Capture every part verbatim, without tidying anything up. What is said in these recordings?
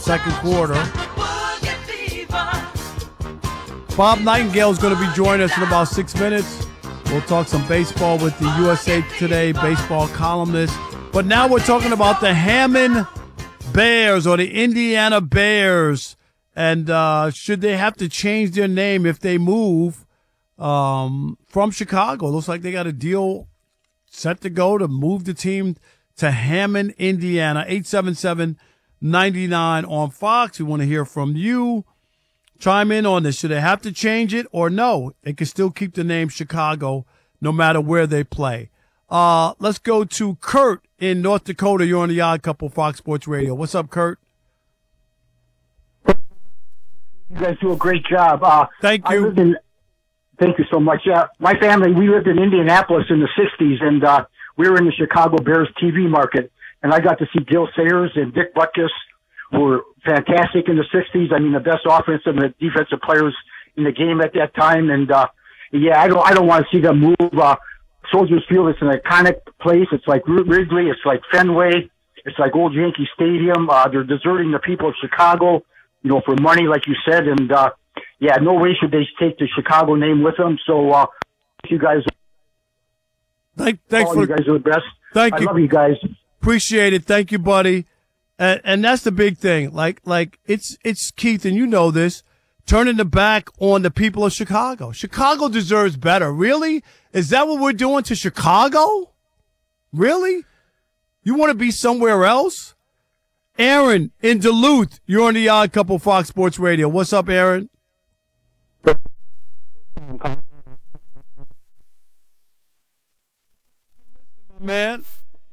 Second quarter. Bob Nightingale is going to be joining us in about six minutes. We'll talk some baseball with the U S A Today baseball columnist. But now we're talking about the Hammond Bears or the Indiana Bears. And uh, should they have to change their name if they move um, from Chicago? Looks like they got a deal set to go to move the team to Hammond, Indiana. eight seven seven, nine nine on Fox. We want to hear from you. Chime in on this. Should they have to change it or no? They can still keep the name Chicago no matter where they play. Uh, let's go to Kurt in North Dakota. You're on the Odd Couple, Fox Sports Radio. What's up, Kurt? You guys do a great job. Uh, Thank I you. lived in, thank you so much. Uh, my family, we lived in Indianapolis in the sixties, and uh, we were in the Chicago Bears T V market, and I got to see Gil Sayers and Dick Butkus, who were fantastic in the sixties. I mean, the best offensive and defensive players in the game at that time. And, uh, yeah, I don't, I don't want to see them move. Uh, Soldiers Field, it's an iconic place. It's like Wrigley. It's like Fenway. It's like Old Yankee Stadium. Uh, they're deserting the people of Chicago, you know, for money, like you said. And, uh, yeah, no way should they take the Chicago name with them. So, uh, you guys, Thank, thanks all for you guys are the best. Thank I you. love you guys. Appreciate it. Thank you, buddy. And, and that's the big thing. Like, like it's, it's Keith, and you know this, turning the back on the people of Chicago. Chicago deserves better. Really? Is that what we're doing to Chicago? Really? You want to be somewhere else? Aaron in Duluth, you're on the Odd Couple Fox Sports Radio. What's up, Aaron? Man.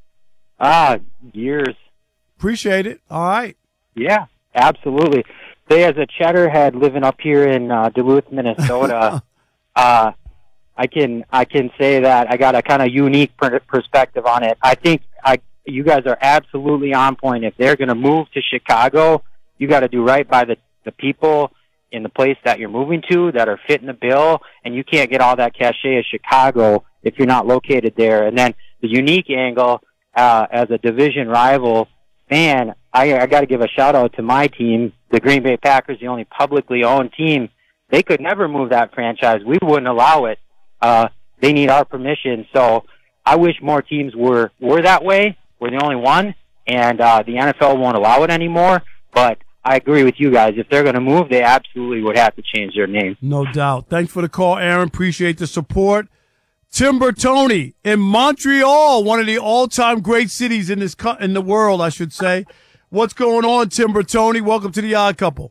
Ah, years. Appreciate it. All right. Yeah, absolutely. Say, as a cheddarhead living up here in uh, Duluth, Minnesota, uh, I can I can say that I got a kind of unique per- perspective on it. I think I you guys are absolutely on point. If they're going to move to Chicago, you got to do right by the, the people in the place that you're moving to that are fitting the bill, and you can't get all that cachet of Chicago if you're not located there. And then the unique angle uh, as a division rival, man, I, I got to give a shout-out to my team, the Green Bay Packers, the only publicly owned team. They could never move that franchise. We wouldn't allow it. Uh, they need our permission. So I wish more teams were, were that way. We're the only one, and uh, the N F L won't allow it anymore. But I agree with you guys. If they're going to move, they absolutely would have to change their name. No doubt. Thanks for the call, Aaron. Appreciate the support. Timber Tony in Montreal, one of the all-time great cities in this co- in the world, I should say. What's going on, Timber Tony? Welcome to the Odd Couple.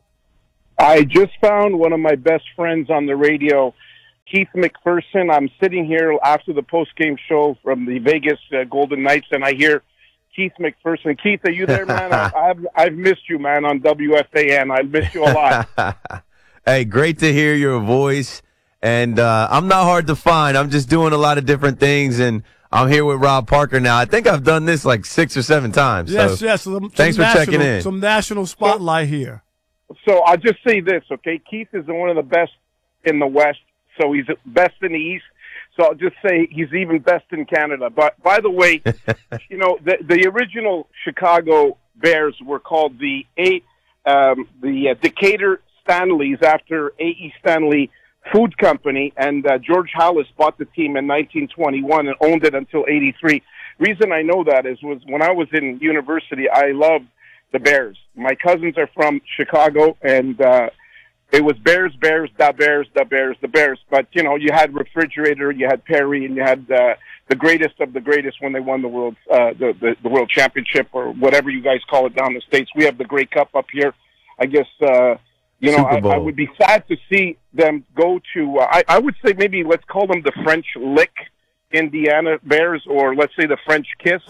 I just found one of my best friends on the radio, Keith McPherson. I'm sitting here after the post-game show from the Vegas uh, Golden Knights, and I hear Keith McPherson. Keith, are you there, man? I, I've I've missed you, man, on W F A N. I missed you a lot. Hey, great to hear your voice. And uh, I'm not hard to find. I'm just doing a lot of different things, and I'm here with Rob Parker now. I think I've done this like six or seven times. Yes, so yes. Some, thanks some for national, checking in. Some national spotlight here. So I'll just say this, okay? Keith is one of the best in the West, so he's best in the East. So I'll just say he's even best in Canada. But by the way, you know, the, the original Chicago Bears were called the A, um, the uh, Decatur Stanleys after A E. Stanley Food Company, and uh, George Halas bought the team in nineteen twenty-one and owned it until eighty-three. Reason I know that is was when I was in university, I loved the Bears. My cousins are from Chicago, and uh, it was Bears, Bears, the Bears, the Bears, the Bears. But, you know, you had Refrigerator, you had Perry, and you had uh, the greatest of the greatest when they won the world, uh, the, the, the world championship, or whatever you guys call it down the States. We have the Grey Cup up here. I guess, uh, you know, I, I would be sad to see them go to, uh, I, I would say maybe let's call them the French Lick Indiana Bears, or let's say the French Kiss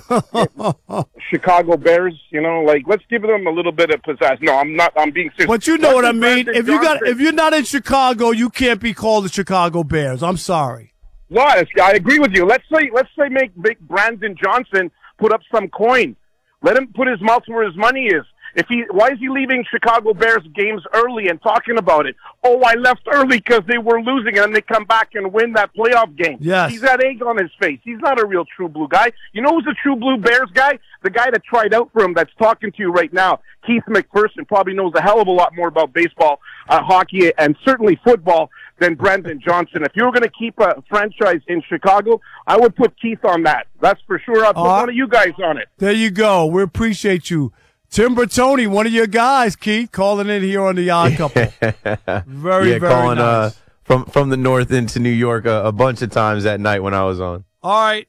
Chicago Bears. You know, like, let's give them a little bit of pizzazz. No, I'm not, I'm being serious. But you know Let's what I do mean. Brandon If you got, Johnson. if you're not in Chicago, you can't be called the Chicago Bears. I'm sorry. Well, I agree with you. Let's say, let's say, make big Brandon Johnson put up some coin. Let him put his mouth where his money is. If he, why is he leaving Chicago Bears games early and talking about it? Oh, I left early because they were losing, and they come back and win that playoff game. Yes. He's got egg on his face. He's not a real true blue guy. You know who's a true blue Bears guy? The guy that tried out for him that's talking to you right now. Keith McPherson probably knows a hell of a lot more about baseball, uh, hockey, and certainly football than Brendan Johnson. If you were going to keep a franchise in Chicago, I would put Keith on that. That's for sure. I'll put Uh, one of you guys on it. There you go. We appreciate you. Tim Bertoni, one of your guys, Keith, calling in here on the Odd Couple. Very, yeah, very calling nice. uh, from from the north into New York a, a bunch of times that night when I was on. All right.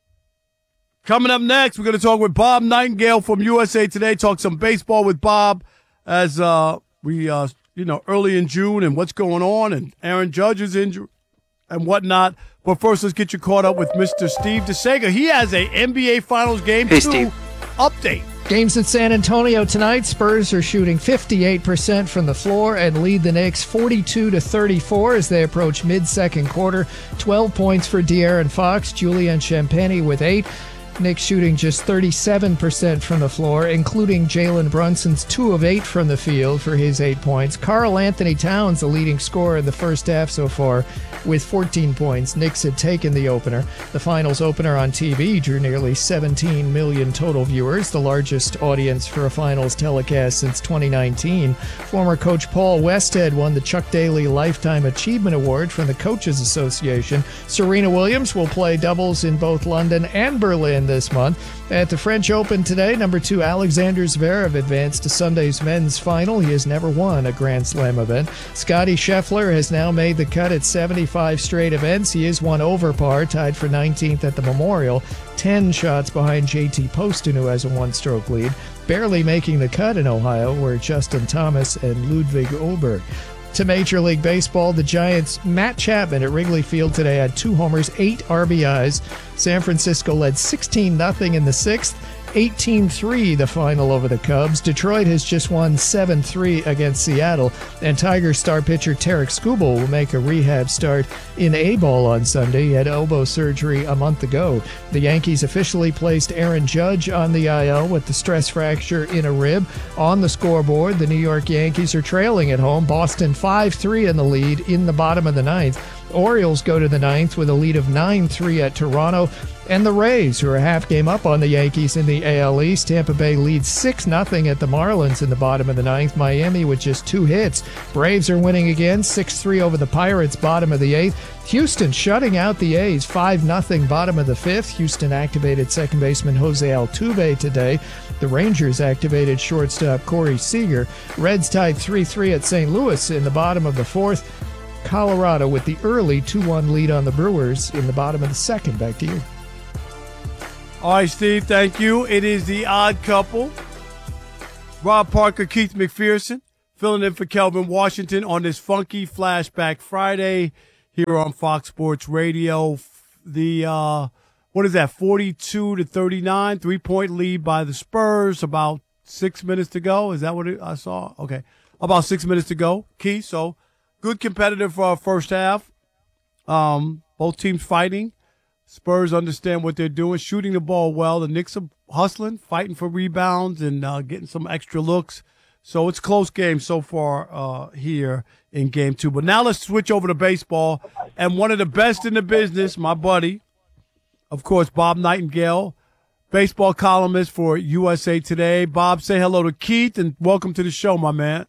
Coming up next, we're going to talk with Bob Nightingale from U S A Today. Talk some baseball with Bob as uh, we, uh, you know, early in June and what's going on, and Aaron Judge's injury and whatnot. But first, let's get you caught up with Mister Steve DeSega. He has a N B A Finals Game Hey, two Steve. update. Games in San Antonio tonight. Spurs are shooting fifty-eight percent from the floor and lead the Knicks forty-two to thirty-four as they approach mid-second quarter. twelve points for De'Aaron Fox, Julian Champagny with eight. Knicks shooting just thirty-seven percent from the floor, including Jalen Brunson's two of eight from the field for his eight points. Karl Anthony Towns, the leading scorer in the first half so far, with fourteen points. Knicks had taken the opener. The finals opener on T V drew nearly seventeen million total viewers, the largest audience for a finals telecast since twenty nineteen. Former coach Paul Westhead won the Chuck Daly Lifetime Achievement Award from the Coaches Association. Serena Williams will play doubles in both London and Berlin this month. At the French Open today, number two Alexander Zverev advanced to Sunday's men's final. He has never won a Grand Slam event. Scotty Scheffler has now made the cut at seventy-five straight events. He is one over par, tied for nineteenth at the Memorial, ten shots behind J T Poston, who has a one-stroke lead. Barely making the cut in Ohio were Justin Thomas and Ludwig Oberg. To Major League Baseball, the Giants' Matt Chapman at Wrigley Field today had two homers, eight R B Is. San Francisco led sixteen nothing in the sixth, eighteen three the final over the Cubs. Detroit has just won seven three against Seattle, and Tigers star pitcher Tarek Skubal will make a rehab start in A-ball on Sunday. He had elbow surgery a month ago. The Yankees officially placed Aaron Judge on the I L with the stress fracture in a rib. On the scoreboard, the New York Yankees are trailing at home. Boston five three in the lead in the bottom of the ninth. Orioles go to the ninth with a lead of nine three at Toronto. And the Rays, who are a half game up on the Yankees in the A L East. Tampa Bay leads six nothing at the Marlins in the bottom of the ninth. Miami with just two hits. Braves are winning again, six three over the Pirates, bottom of the eighth. Houston shutting out the A's, five nothing, bottom of the fifth. Houston activated second baseman Jose Altuve today. The Rangers activated shortstop Corey Seager. Reds tied three three at Saint Louis in the bottom of the fourth. Colorado with the early two one lead on the Brewers in the bottom of the second. Back to you. All right, Steve, thank you. It is the Odd Couple. Rob Parker, Keith McPherson, filling in for Kelvin Washington on this funky Flashback Friday here on Fox Sports Radio. The, uh, what is that, forty-two to thirty-nine, three-point lead by the Spurs, about six minutes to go. Is that what it, I saw? Okay. About six minutes to go, Keith. So good competitive for our first half. Um, both teams fighting. Spurs understand what they're doing, shooting the ball well. The Knicks are hustling, fighting for rebounds, and uh, getting some extra looks. So it's a close game so far uh, here in game two. But now let's switch over to baseball. And one of the best in the business, my buddy, of course, Bob Nightingale, baseball columnist for U S A Today. Bob, say hello to Keith, and welcome to the show, my man.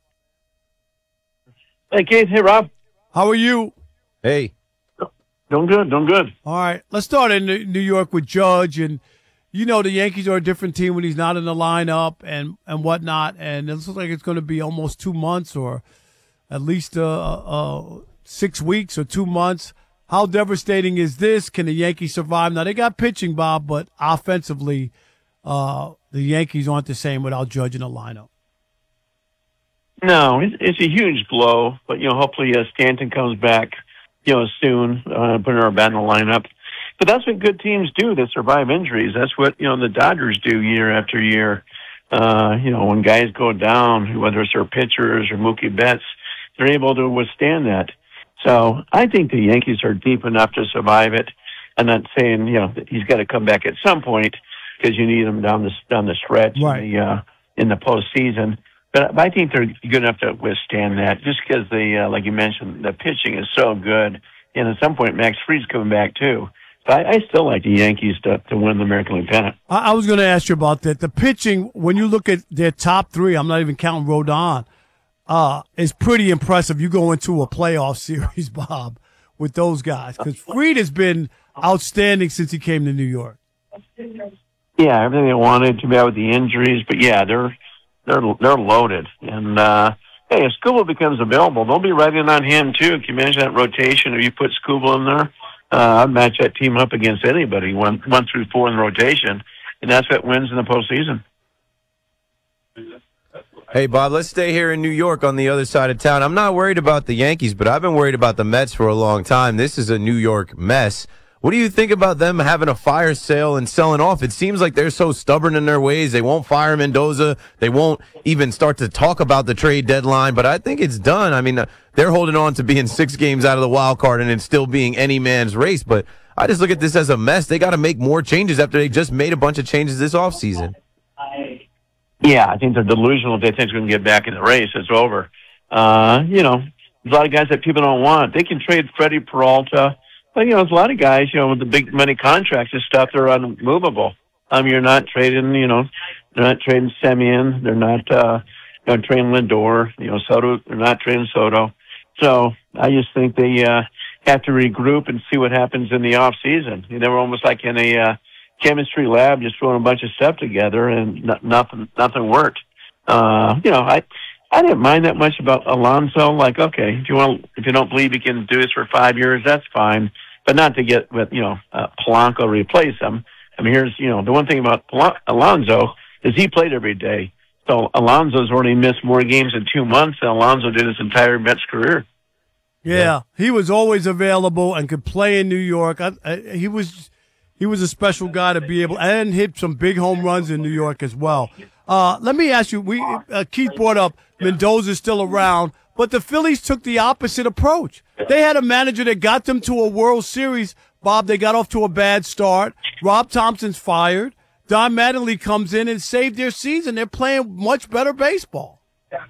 Hey, Keith. Hey, Rob. How are you? Hey. Doing good, doing good. All right. Let's start in New York with Judge. And, you know, the Yankees are a different team when he's not in the lineup and, and whatnot. And it looks like it's going to be almost two months or at least uh, uh, six weeks or two months. How devastating is this? Can the Yankees survive? Now, they got pitching, Bob, but offensively, uh, the Yankees aren't the same without Judge in the lineup. No, it's, it's a huge blow. But, you know, hopefully uh, Stanton comes back, you know, soon, uh, putting our bat in the lineup. But that's what good teams do. They survive injuries. That's what, you know, the Dodgers do year after year. Uh, you know, when guys go down, whether it's their pitchers or Mookie Betts, they're able to withstand that. So I think the Yankees are deep enough to survive it. I'm not saying, you know, that he's got to come back at some point because you need him down the, down the stretch right. in the, uh, in the postseason. But I think they're good enough to withstand that, just because the, uh, like you mentioned, the pitching is so good. And at some point, Max Fried's coming back too. So I, I still like the Yankees to, to win the American League pennant. I, I was going to ask you about that. The pitching, when you look at their top three, I'm not even counting Rodon, uh, is pretty impressive. You go into a playoff series, Bob, with those guys, because Fried has been outstanding since he came to New York. Yeah, everything they wanted to be out with the injuries, but yeah, they're they're they're loaded. And uh, hey, if Skubal becomes available, they'll be right in on him too. Can you imagine that rotation if you put Skubal in there? Uh, I'd match that team up against anybody, one one through four in the rotation, and that's what wins in the postseason. Hey, Bob, let's stay here in New York on the other side of town. I'm not worried about the Yankees, but I've been worried about the Mets for a long time. This is a New York mess. What do you think about them having a fire sale and selling off? It seems like they're so stubborn in their ways. They won't fire Mendoza. They won't even start to talk about the trade deadline, but I think it's done. I mean, they're holding on to being six games out of the wild card and it still being any man's race, but I just look at this as a mess. They got to make more changes after they just made a bunch of changes this offseason. Yeah, I think they're delusional if they think they're going to get back in the race. It's over. Uh, you know, there's a lot of guys that people don't want. They can trade Freddie Peralta. But, you know, there's a lot of guys, you know, with the big money contracts and stuff, they're unmovable. Um, you're not trading, you know, they're not trading Semien. They're not, uh, you know, trading Lindor. You know, Soto, they're not trading Soto. So I just think they uh, have to regroup and see what happens in the off season. They were almost like in a uh, chemistry lab, just throwing a bunch of stuff together, and no, nothing, nothing worked. Uh, you know, I, I didn't mind that much about Alonso. Like, okay, if you want, if you don't believe he can do this for five years, that's fine. But not to get with, you know, uh, Polanco replace him. I mean, here's, you know, the one thing about Pol- Alonso is he played every day. So Alonso's already missed more games in two months than Alonso did his entire Mets career. Yeah, yeah. He was always available and could play in New York. I, I, he was. He was a special guy to be able, and hit some big home runs in New York as well. Uh, let me ask you, we uh, Keith brought up Mendoza's still around, but the Phillies took the opposite approach. They had a manager that got them to a World Series. Bob, they got off to a bad start. Rob Thompson's fired. Don Mattingly comes in and saved their season. They're playing much better baseball.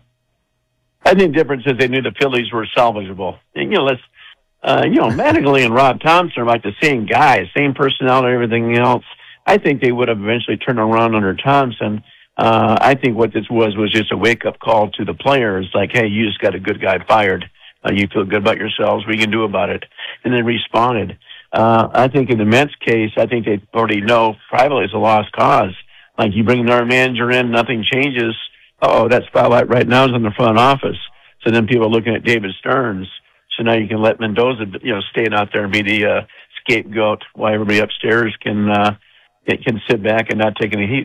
I think the difference is they knew the Phillies were salvageable. And, you know, let's, Uh, you know, Mattingly and Rob Thompson are like the same guys, same personality, everything else. I think they would have eventually turned around under Thompson. Uh, I think what this was was just a wake-up call to the players, like, hey, you just got a good guy fired. Uh, you feel good about yourselves. What you can do about it? And then responded. Uh, I think in the Mets case, I think they already know privately it's a lost cause. Like, you bring another manager in, nothing changes. Oh, that spotlight right now is in the front office. So then people are looking at David Stearns. So now you can let Mendoza, you know, stay out there and be the uh, scapegoat while everybody upstairs can uh, can sit back and not take any heat.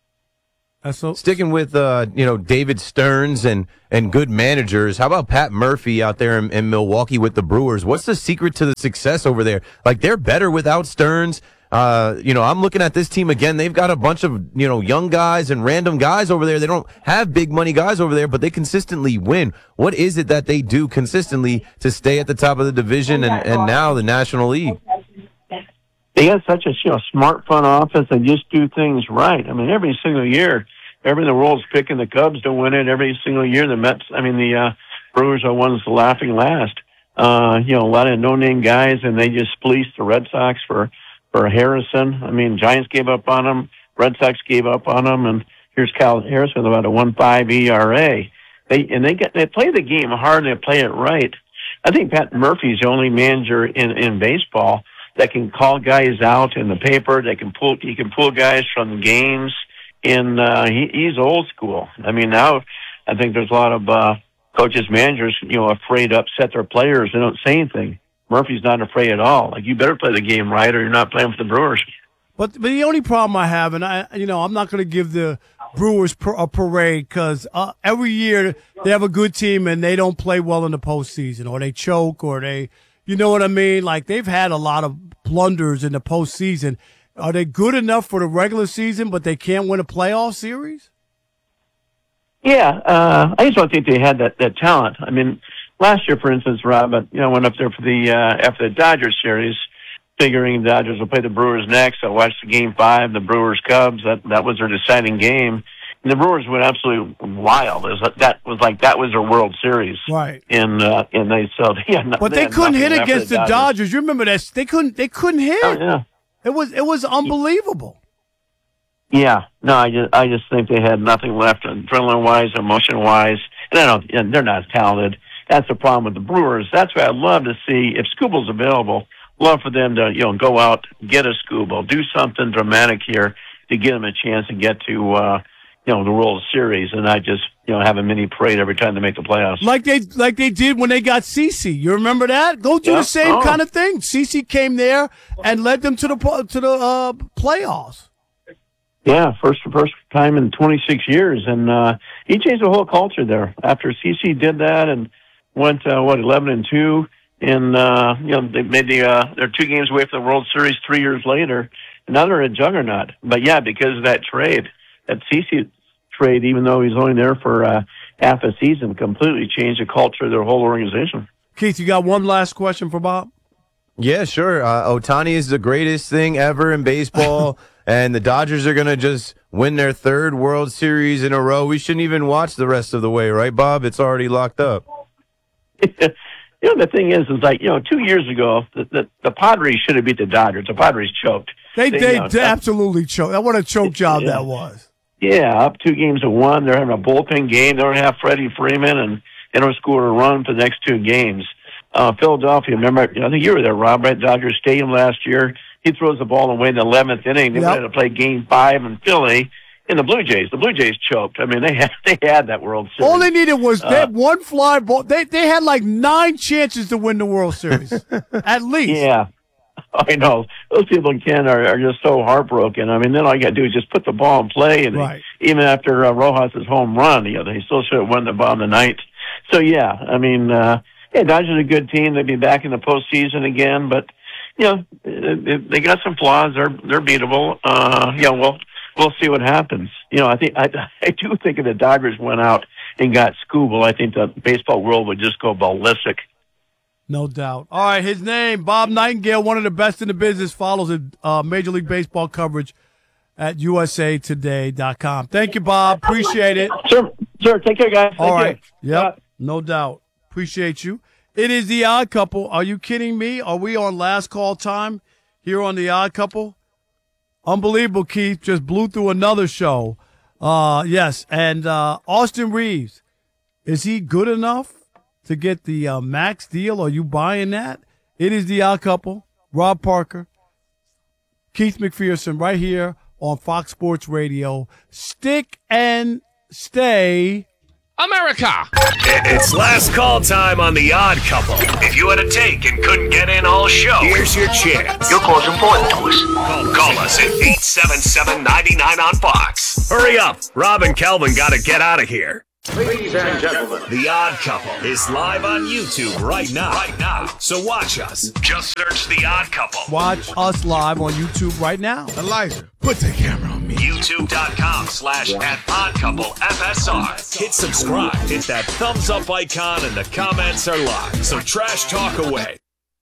So, sticking with uh, you know, David Stearns and and good managers, how about Pat Murphy out there in, in Milwaukee with the Brewers? What's the secret to the success over there? Like, they're better without Stearns. Uh, you know, I'm looking at this team again. They've got a bunch of, you know, young guys and random guys over there. They don't have big money guys over there, but they consistently win. What is it that they do consistently to stay at the top of the division and, and now the National League? They got such a, you know, smart front office. They just do things right. I mean, every single year, every in the world's picking the Cubs to win it. Every single year, the Mets, I mean, the uh, Brewers are ones laughing last. Uh, you know, a lot of no-name guys, and they just fleeced the Red Sox for for Harrison. I mean, Giants gave up on him. Red Sox gave up on him, and here's Kyle Harrison with about a one point five E R A. They and they get they play the game hard and they play it right. I think Pat Murphy's the only manager in in baseball that can call guys out in the paper. They can pull he can pull guys from games. And uh, he, he's old school. I mean, now I think there's a lot of uh, coaches, managers, you know, afraid to upset their players. They don't say anything. Murphy's not afraid at all. Like, you better play the game right, or you're not playing for the Brewers. But, but the only problem I have, and I, you know, I'm not going to give the Brewers per, a parade because uh, every year they have a good team and they don't play well in the postseason, or they choke, or they, you know what I mean? Like, they've had a lot of blunders in the postseason. Are they good enough for the regular season, but they can't win a playoff series? Yeah, uh, I just don't think they had that, that talent. I mean, last year, for instance, Rob, you know, went up there for the uh, after the Dodgers series, figuring the Dodgers will play the Brewers next. I watched the game five, the Brewers Cubs. That that was their deciding game, And the Brewers went absolutely wild. It was like, that was like that was their World Series, Right. And uh, and they so they had no, But they, had couldn't nothing hit left against for the Dodgers. You remember that? They couldn't. They couldn't hit. Oh, yeah. It was. It was unbelievable. Yeah, no, I just I just think they had nothing left, adrenaline wise, emotion wise, and I don't. And they're not talented. That's the problem with the Brewers. That's why I'd love to see if Skubal's available. Love for them to you know go out, get a Skubal, do something dramatic here to give them a chance to get to uh, you know the World Series, and not just you know have a mini parade every time they make the playoffs. Like they like they did when they got CeCe. You remember that? Go do Yeah. the same Oh. kind of thing. CeCe came there and led them to the po- to the uh, playoffs. Yeah, first first time in twenty-six years, and uh, he changed the whole culture there. After CeCe did that and went uh, what eleven and two, and uh, you know they made the uh, they're two games away from the World Series three years later. And now they're a juggernaut. But yeah, because of that trade, that CeCe trade, even though he's only there for uh, half a season, completely changed the culture of their whole organization. Keith, you got one last question for Bob? Yeah, sure. Uh, Ohtani is the greatest thing ever in baseball, and the Dodgers are going to just win their third World Series in a row. We shouldn't even watch the rest of the way, right, Bob? It's already locked up. You know, the thing is, is like, you know, two years ago, the, the, the Padres should have beat the Dodgers. The Padres choked. They They, they, you know, they absolutely choked. What a choke job Yeah. that was. Yeah, up two games to one. They're having a bullpen game. They don't have Freddie Freeman, and they don't score a run for the next two games. Uh, Philadelphia, remember, I think you were there, Rob, right? Dodger Stadium last year. He throws the ball away in the eleventh inning. They Yep. wanted to play game five in Philly. And the Blue Jays, the Blue Jays choked. I mean, they had they had that World Series. All they needed was Uh, they had one fly ball. They they had like nine chances to win the World Series, at least. Yeah, I know. Those people in Canada are, are just so heartbroken. I mean, then all you got to do is just put the ball in play. And Right. even after uh, Rojas' home run, you know, they still should have won the bottom of the ninth. So, yeah, I mean, uh, yeah, Dodgers are a good team. They'll be back in the postseason again. But, you know, they, they got some flaws. They're they're beatable. Uh, you know, we'll, we'll see what happens. You know, I think I, I do think if the Dodgers went out and got Skubal, I think the baseball world would just go ballistic. No doubt. All right, his name, Bob Nightingale, one of the best in the business, follows his uh, Major League Baseball coverage at U S A Today dot com. Thank you, Bob. Appreciate it. Sure, sure. Take care, guys. All Thank right. you. Yep. No doubt. Appreciate you. It is The Odd Couple. Are you kidding me? Are we on last call time here on The Odd Couple? Unbelievable, Keith. Just blew through another show. Uh, yes. And uh, Austin Reeves, is he good enough to get the uh, max deal? Are you buying that? It is The Odd Couple. Rob Parker, Keith McPherson, right here on Fox Sports Radio. Stick and stay. America. It's last call time on The Odd Couple. If you had a take and couldn't get in all show, here's your chance. Your call's important to us. Call, call us at eight seven seven, nine nine on Fox. Hurry up. Rob and Kelvin got to get out of here. Ladies and gentlemen, The Odd Couple is live on YouTube right now. Right now. So watch us. Just search The Odd Couple. Watch us live on YouTube right now. Elijah, put the camera on me. YouTube.com slash at Odd Couple F S R. Hit subscribe. Hit that thumbs up icon and the comments are live. So trash talk away.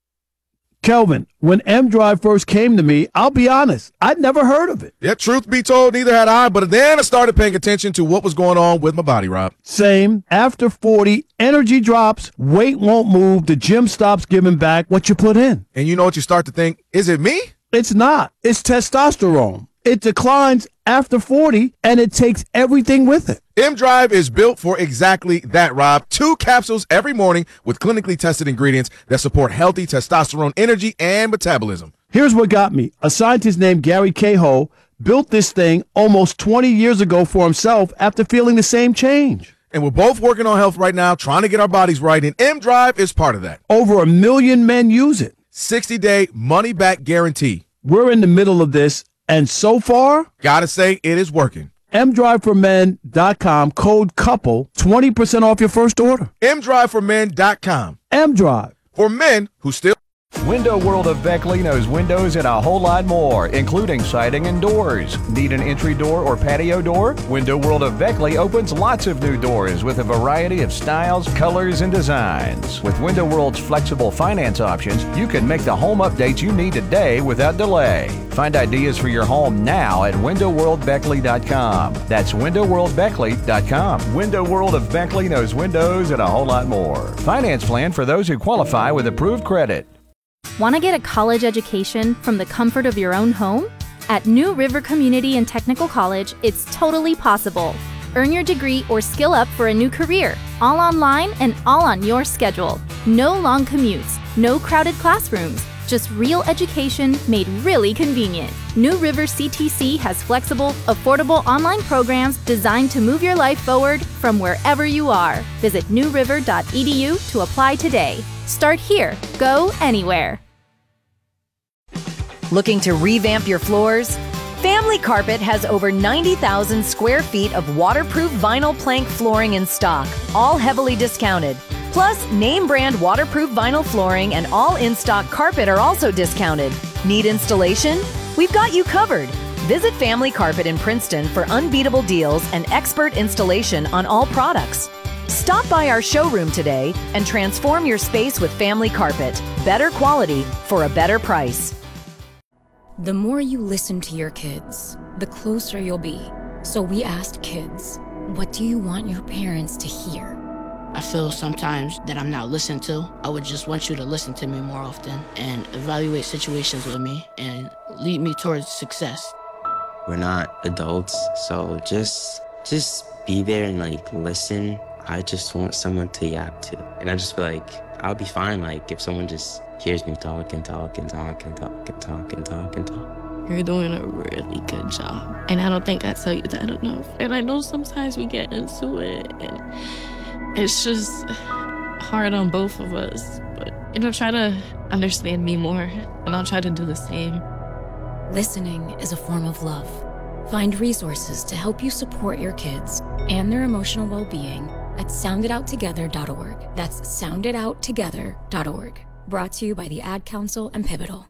Kelvin, when M Drive first came to me, I'll be honest, I'd never heard of it. Yeah, truth be told, neither had I, but then I started paying attention to what was going on with my body, Rob. Same. After forty, energy drops, weight won't move, the gym stops giving back what you put in. And you know what you start to think, is it me? It's not. It's testosterone. It declines after forty, and it takes everything with it. M-Drive is built for exactly that, Rob. Two capsules every morning with clinically tested ingredients that support healthy testosterone energy and metabolism. Here's what got me. A scientist named Gary Cahill built this thing almost twenty years ago for himself after feeling the same change. And we're both working on health right now, trying to get our bodies right, and M-Drive is part of that. Over a million men use it. sixty-day money-back guarantee. We're in the middle of this, and so far, gotta say, it is working. M drive for men dot com, code COUPLE, twenty percent off your first order. M drive for men dot com. M-Drive. For men who still... Window World of Beckley knows windows and a whole lot more, including siding and doors. Need an entry door or patio door? Window World of Beckley opens lots of new doors with a variety of styles, colors, and designs. With Window World's flexible finance options, you can make the home updates you need today without delay. Find ideas for your home now at window world beckley dot com. That's window world beckley dot com. Window World of Beckley knows windows and a whole lot more. Finance plan for those who qualify with approved credit. Want to get a college education from the comfort of your own home? At New River Community and Technical College, it's totally possible. Earn your degree or skill up for a new career, all online and all on your schedule. No long commutes, no crowded classrooms, just real education made really convenient. New River C T C has flexible, affordable online programs designed to move your life forward from wherever you are. Visit new river dot e d u to apply today. Start here. Go anywhere. Looking to revamp your floors? Family Carpet has over ninety thousand square feet of waterproof vinyl plank flooring in stock, all heavily discounted. Plus, name brand waterproof vinyl flooring and all in-stock carpet are also discounted. Need installation? We've got you covered. Visit Family Carpet in Princeton for unbeatable deals and expert installation on all products. Stop by our showroom today and transform your space with Family Carpet. Better quality for a better price. The more you listen to your kids, the closer you'll be. So we asked kids, what do you want your parents to hear? I feel sometimes that I'm not listened to. I would just want you to listen to me more often and evaluate situations with me and lead me towards success. We're not adults, so just just be there and like listen. I just want someone to yap to. And I just feel like I'll be fine like if someone just hears me talk and talk and talk and talk and talk and talk and talk. You're doing a really good job. And I don't think I tell you that enough. And I know sometimes we get into it and it's just hard on both of us. But, you know, try to understand me more and I'll try to do the same. Listening is a form of love. Find resources to help you support your kids and their emotional well-being at sound it out together dot org. That's sound it out together dot org. Brought to you by the Ad Council and Pivotal.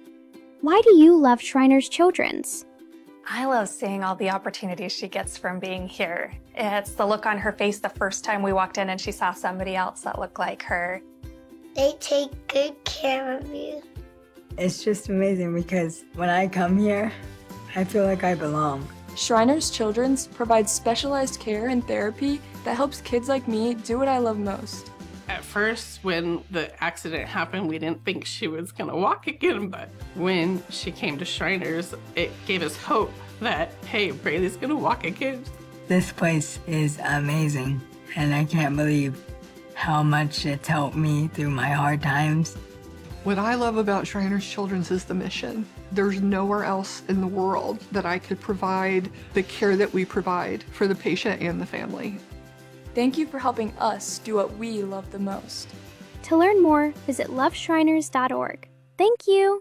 Why do you love Shriners Children's? I love seeing all the opportunities she gets from being here. It's the look on her face the first time we walked in and she saw somebody else that looked like her. They take good care of you. It's just amazing because when I come here, I feel like I belong. Shriners Children's provides specialized care and therapy that helps kids like me do what I love most. At first, when the accident happened, we didn't think she was gonna walk again, but when she came to Shriners, it gave us hope that, hey, Braylee's gonna walk again. This place is amazing, and I can't believe how much it's helped me through my hard times. What I love about Shriners Children's is the mission. There's nowhere else in the world that I could provide the care that we provide for the patient and the family. Thank you for helping us do what we love the most. To learn more, visit love shriners dot org. Thank you.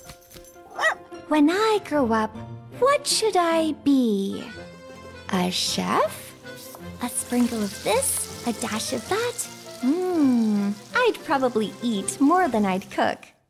When I grow up, what should I be? A chef? A sprinkle of this, a dash of that? Mmm, I'd probably eat more than I'd cook.